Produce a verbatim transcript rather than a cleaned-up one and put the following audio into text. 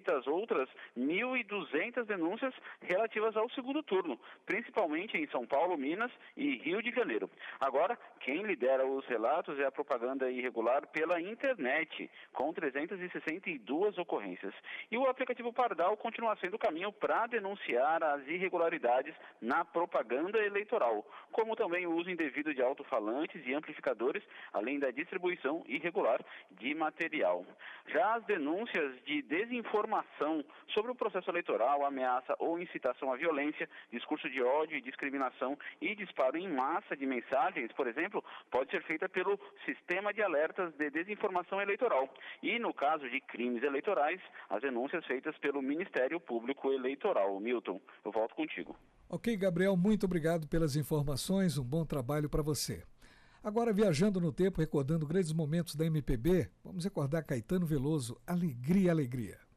muitas outras mil e duzentas denúncias relativas ao segundo turno, principalmente em São Paulo, Minas e Rio de Janeiro. Agora, quem lidera os relatos é a propaganda irregular pela internet, com trezentas e sessenta e duas ocorrências. E o aplicativo Pardal continua sendo o caminho para denunciar as irregularidades na propaganda eleitoral, como também o uso indevido de alto-falantes e amplificadores, além da distribuição irregular de material. Já as denúncias de desinformação sobre o processo eleitoral, ameaça ou incitação à violência, discurso de ódio e discriminação e disparo em massa de mensagens, por exemplo, pode ser feita pelo Sistema de Alertas de Desinformação Eleitoral. E, no caso de crimes eleitorais, as denúncias feitas pelo Ministério Público Eleitoral. Milton, eu volto contigo. Ok, Gabriel, muito obrigado pelas informações, um bom trabalho para você. Agora, viajando no tempo, recordando grandes momentos da M P B, vamos recordar Caetano Veloso, Alegria, Alegria.